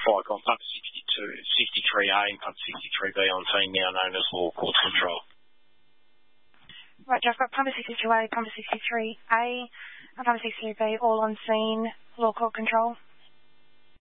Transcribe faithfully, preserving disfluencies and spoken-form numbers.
fire gone pump sixty-two, sixty-three A and pump sixty-three B on scene, now known as Law Courts Control. Right, I've got pumper sixty-two A, pumper sixty-three A, and pumper sixty-three B all on scene, Law Court Control.